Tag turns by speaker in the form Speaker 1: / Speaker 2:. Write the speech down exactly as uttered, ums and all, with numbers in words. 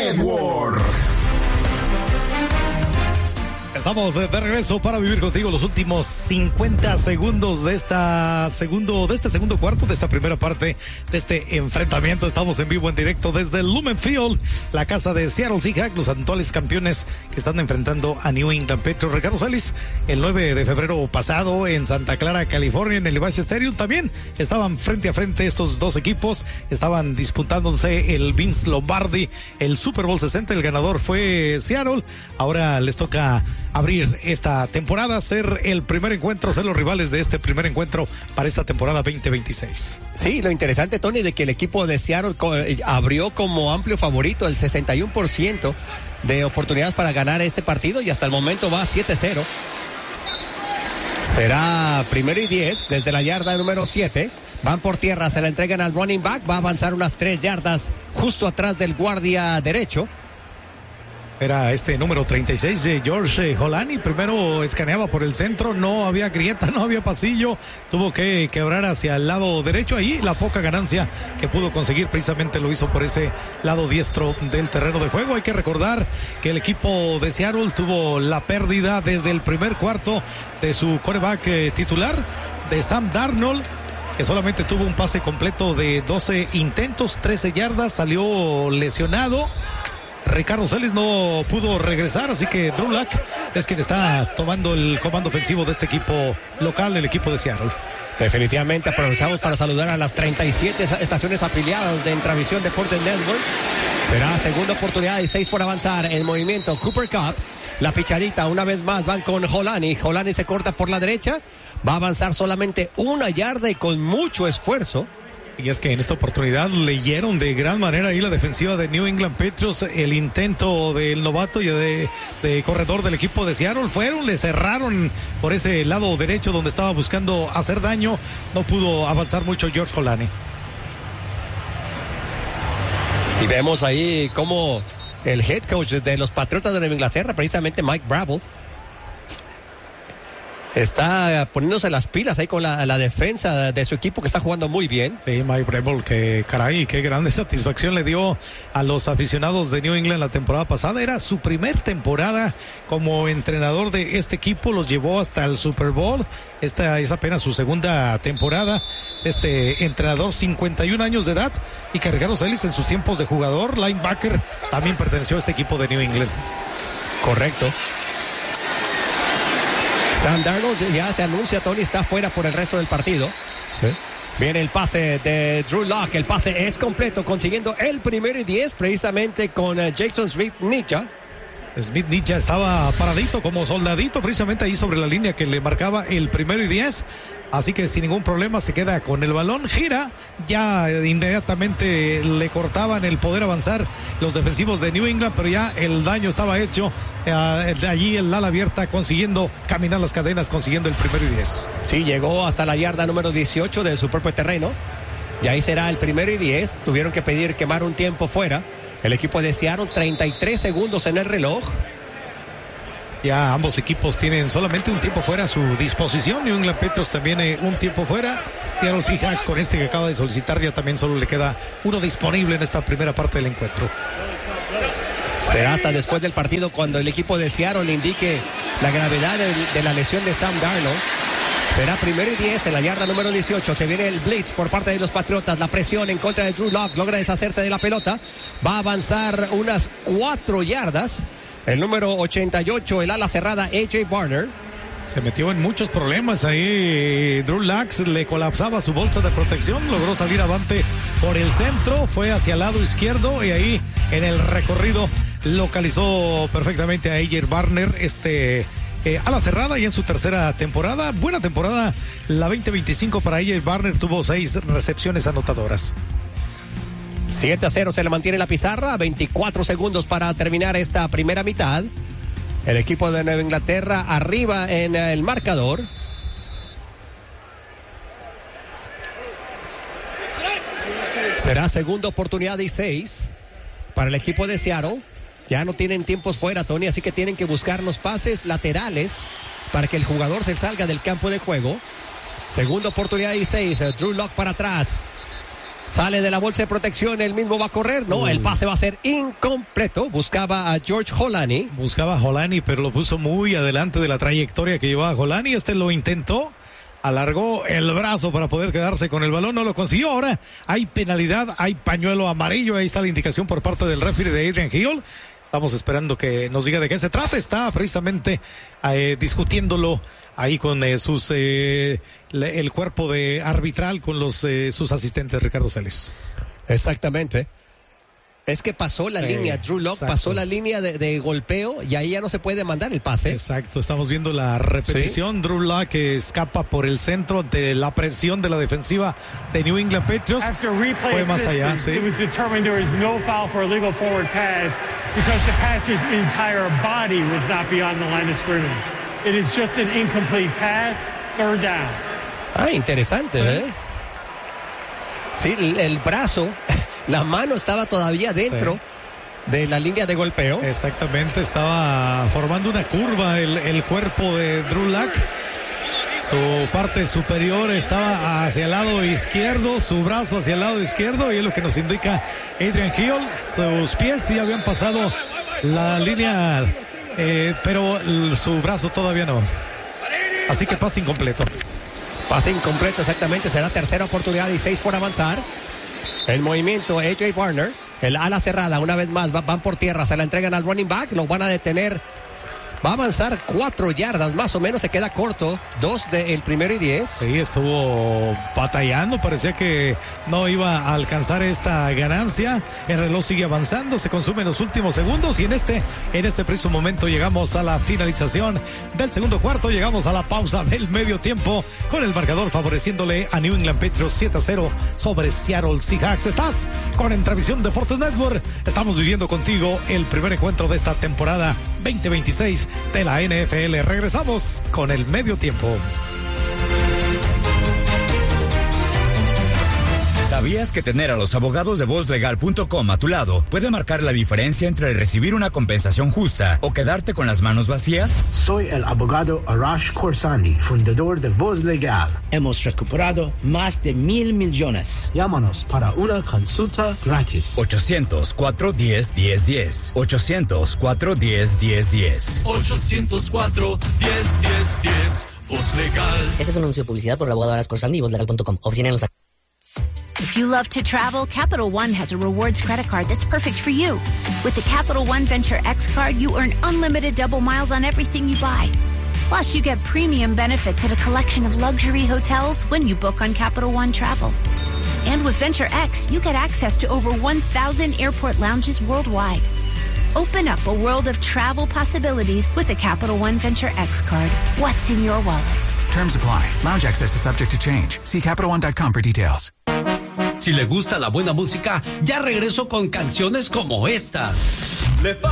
Speaker 1: Network.
Speaker 2: Estamos de regreso para vivir contigo los últimos cincuenta segundos de esta segundo, de este segundo cuarto, de esta primera parte de este enfrentamiento. Estamos en vivo, en directo desde el Lumen Field, la casa de Seattle Seahawks, los actuales campeones que están enfrentando a New England Patriots. Ricardo Celis, el nueve de febrero pasado en Santa Clara, California, en el Levi's Stadium, también estaban frente a frente estos dos equipos, estaban disputándose el Vince Lombardi, el Super Bowl sesenta. El ganador fue Seattle. Ahora les toca abrir esta temporada, ser el primer encuentro, ser los rivales de este primer encuentro para esta temporada veinte veintiséis.
Speaker 3: Sí, lo interesante, Tony, de que el equipo de Seattle abrió como amplio favorito el sesenta y uno por ciento de oportunidades para ganar este partido y hasta el momento va siete cero. Será primero y diez desde la yarda número siete. Van por tierra, se la entregan al running back, va a avanzar unas tres yardas justo atrás del guardia derecho.
Speaker 2: Era este número treinta y seis, eh, George eh, Holani. Primero escaneaba por el centro, no había grieta, no había pasillo, tuvo que quebrar hacia el lado derecho. Ahí la poca ganancia que pudo conseguir precisamente lo hizo por ese lado diestro del terreno de juego. Hay que recordar que el equipo de Seattle tuvo la pérdida desde el primer cuarto de su quarterback eh, titular, de Sam Darnold, que solamente tuvo un pase completo de doce intentos, trece yardas, salió lesionado. Ricardo Celis no pudo regresar, así que Drew Lock es quien está tomando el comando ofensivo de este equipo local, el equipo de Seattle.
Speaker 3: Definitivamente aprovechamos para saludar a las treinta y siete estaciones afiliadas de Intravisión Deportes Network. Será segunda oportunidad y seis por avanzar en movimiento. Cooper Kupp, la pichadita una vez más, van con Holani. Holani se corta por la derecha, va a avanzar solamente una yarda y con mucho esfuerzo.
Speaker 2: Y es que en esta oportunidad leyeron de gran manera ahí la defensiva de New England Patriots, el intento del novato y de, de corredor del equipo de Seattle. Fueron, le cerraron por ese lado derecho donde estaba buscando hacer daño. No pudo avanzar mucho George Holani.
Speaker 3: Y vemos ahí cómo el head coach de los Patriotas de Nueva Inglaterra, precisamente Mike Vrabel, está poniéndose las pilas ahí con la, la defensa de su equipo, que está jugando muy bien.
Speaker 2: Sí, Mike Vrabel, que caray, qué grande satisfacción le dio a los aficionados de New England la temporada pasada. Era su primer temporada como entrenador de este equipo, los llevó hasta el Super Bowl. Esta es apenas su segunda temporada. Este entrenador, cincuenta y un años de edad, y que Ricardo Celis en sus tiempos de jugador, linebacker, también perteneció a este equipo de New England.
Speaker 3: Correcto. Sam Darnold ya se anuncia, Tony, está fuera por el resto del partido. ¿Eh? Viene el pase de Drew Lock, el pase es completo, consiguiendo el primero y diez precisamente con uh, Jackson Smith-Njigba.
Speaker 2: Smith-Njigba estaba paradito como soldadito precisamente ahí sobre la línea que le marcaba el primero y diez, así que sin ningún problema se queda con el balón, gira, ya inmediatamente le cortaban el poder avanzar los defensivos de New England, pero ya el daño estaba hecho. Eh, allí el ala abierta consiguiendo caminar las cadenas, consiguiendo el primero y diez.
Speaker 3: Sí, llegó hasta la yarda número dieciocho de su propio terreno, y ahí será el primero y diez. Tuvieron que pedir quemar un tiempo fuera el equipo de Seattle, treinta y tres segundos en el reloj.
Speaker 2: Ya ambos equipos tienen solamente un tiempo fuera a su disposición. New England Patriots también eh, un tiempo fuera. Seattle Seahawks, con este que acaba de solicitar, ya también solo le queda uno disponible en esta primera parte del encuentro.
Speaker 3: Será hasta después del partido cuando el equipo de Seattle le indique la gravedad de, de la lesión de Sam Darnold. Será primero y diez en la yarda número dieciocho. Se viene el blitz por parte de los Patriotas. La presión en contra de Drew Lock. Logra deshacerse de la pelota. Va a avanzar unas cuatro yardas. El número ochenta y ocho, el ala cerrada, A J Barner.
Speaker 2: Se metió en muchos problemas ahí. Drew Lock le colapsaba su bolsa de protección. Logró salir avante por el centro. Fue hacia el lado izquierdo. Y ahí en el recorrido localizó perfectamente a A J Barner. Este... Eh, a la cerrada y en su tercera temporada. Buena temporada la veinte veinticinco para A J Barner, tuvo seis recepciones anotadoras.
Speaker 3: siete a cero se le mantiene la pizarra, veinticuatro segundos para terminar esta primera mitad. El equipo de Nueva Inglaterra arriba en el marcador. Será segunda oportunidad y seis para el equipo de Seattle. Ya no tienen tiempos fuera, Tony, así que tienen que buscar los pases laterales para que el jugador se salga del campo de juego. Segunda oportunidad y seis. Drew Lock para atrás. Sale de la bolsa de protección, él mismo va a correr. No, Uy. el pase va a ser incompleto. Buscaba a George Holani.
Speaker 2: Buscaba a Holani, pero lo puso muy adelante de la trayectoria que llevaba Holani. Este lo intentó, alargó el brazo para poder quedarse con el balón, no lo consiguió. Ahora hay penalidad, hay pañuelo amarillo. Ahí está la indicación por parte del referee de Adrian Hill. Estamos esperando que nos diga de qué se trata. Está precisamente eh, discutiéndolo ahí con eh, sus eh, le, el cuerpo de arbitral, con los eh, sus asistentes, Ricardo Celis.
Speaker 3: Exactamente. Es que pasó la eh, línea, Drew Lock pasó la línea de, de golpeo y ahí ya no se puede mandar el pase.
Speaker 2: Exacto, estamos viendo la repetición. ¿Sí? Drew Lock que escapa por el centro de la presión de la defensiva de New England Patriots. Fue más allá, sí.
Speaker 1: It was determined there is no foul for illegal forward pass because the passer's entire body was not beyond the line of scrimmage. It is just an incomplete pass, third down.
Speaker 3: Ah, interesante, ¿eh? Sí, el, el brazo, la mano estaba todavía dentro sí. de la línea de golpeo.
Speaker 2: Exactamente, estaba formando una curva el, el cuerpo de Drew Lock. Su parte superior estaba hacia el lado izquierdo, su brazo hacia el lado izquierdo, y es lo que nos indica Adrian Hill. Sus pies sí habían pasado la línea, eh, pero su brazo todavía no. Así que pase incompleto.
Speaker 3: Pase incompleto, exactamente. Será tercera oportunidad y seis por avanzar. El movimiento, A J Barner, el ala cerrada, una vez más, van por tierra, se la entregan al running back, lo van a detener. Va a avanzar cuatro yardas, más o menos, se queda corto. Dos del primero y diez.
Speaker 2: Sí, estuvo batallando, parecía que no iba a alcanzar esta ganancia. El reloj sigue avanzando, se consumen los últimos segundos y en este, en este preciso momento llegamos a la finalización del segundo cuarto, llegamos a la pausa del medio tiempo con el marcador favoreciéndole a New England Patriots siete a cero sobre Seattle Seahawks. Estás con Entrevisión Deportes Network, estamos viviendo contigo el primer encuentro de esta temporada veinte veintiséis de la N F L. Regresamos con el medio tiempo.
Speaker 4: ¿Sabías que tener a los abogados de voz legal punto com a tu lado puede marcar la diferencia entre recibir una compensación justa o quedarte con las manos vacías?
Speaker 5: Soy el abogado Arash Khorsandi, fundador de Voz Legal.
Speaker 6: Hemos recuperado más de mil millones.
Speaker 5: Llámanos para una consulta gratis.
Speaker 4: ochocientos cuatro diez diez diez. ochocientos cuatro diez diez diez.
Speaker 7: ochocientos cuatro diez diez diez. Voz Legal.
Speaker 8: Este es un anuncio de publicidad por el abogado Arash Khorsandi y voz legal punto com. Oficina en Los Ángeles.
Speaker 9: If you love to travel, Capital One has a rewards credit card that's perfect for you. With the Capital One Venture X card, you earn unlimited double miles on everything you buy. Plus, you get premium benefits at a collection of luxury hotels when you book on Capital One Travel. And with Venture X, you get access to over one thousand airport lounges worldwide. Open up a world of travel possibilities with the Capital One Venture X card. What's in your wallet?
Speaker 10: Terms apply. Lounge access is subject to change. See Capital One dot com for details.
Speaker 7: Si le gusta la buena música, ya regreso con canciones como esta.